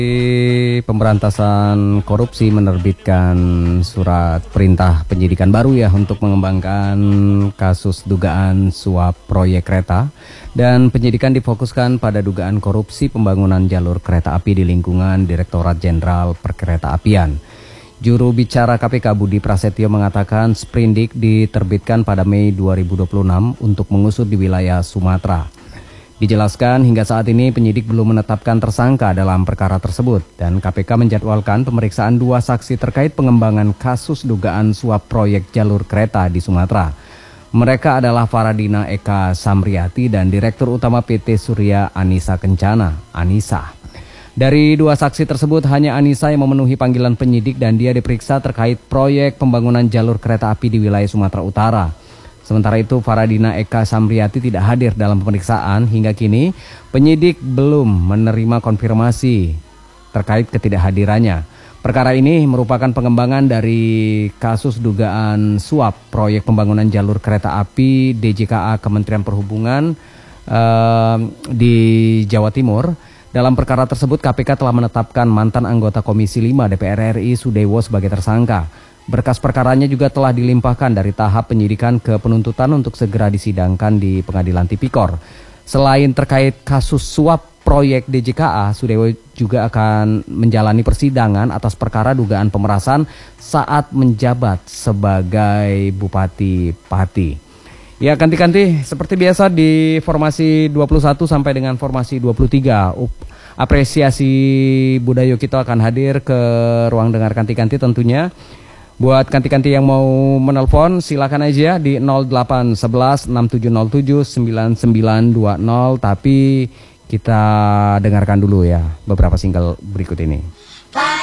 Pemberantasan Korupsi menerbitkan surat perintah penyidikan baru ya untuk mengembangkan kasus dugaan suap proyek kereta, dan penyidikan difokuskan pada dugaan korupsi pembangunan jalur kereta api di lingkungan Direktorat Jenderal Perkeretaapian. Juru bicara KPK Budi Prasetyo mengatakan sprindik diterbitkan pada Mei 2026 untuk mengusut di wilayah Sumatera. Dijelaskan hingga saat ini penyidik belum menetapkan tersangka dalam perkara tersebut dan KPK menjadwalkan pemeriksaan 2 saksi terkait pengembangan kasus dugaan suap proyek jalur kereta di Sumatera. Mereka adalah Faradina Eka Samriati dan Direktur Utama PT Surya Anissa Kencana, Anissa. Dari 2 saksi tersebut hanya Anissa yang memenuhi panggilan penyidik dan dia diperiksa terkait proyek pembangunan jalur kereta api di wilayah Sumatera Utara. Sementara itu, Faradina Eka Samriati tidak hadir dalam pemeriksaan. Hingga kini, penyidik belum menerima konfirmasi terkait ketidakhadirannya. Perkara ini merupakan pengembangan dari kasus dugaan suap proyek pembangunan jalur kereta api DJKA Kementerian Perhubungan di Jawa Timur. Dalam perkara tersebut, KPK telah menetapkan mantan anggota Komisi 5 DPR RI Sudewo sebagai tersangka. Berkas perkaranya juga telah dilimpahkan dari tahap penyidikan ke penuntutan untuk segera disidangkan di Pengadilan Tipikor. Selain terkait kasus suap proyek DJKA, Sudewo juga akan menjalani persidangan atas perkara dugaan pemerasan saat menjabat sebagai Bupati Pati. Ya, ganti-ganti seperti biasa di formasi 21 sampai dengan formasi 23. Apresiasi Budayo kita akan hadir ke ruang dengar kanti-kanti tentunya. Buat kanti-kanti yang mau menelpon silakan aja di 0811 6707 9920, tapi kita dengarkan dulu ya beberapa single berikut ini.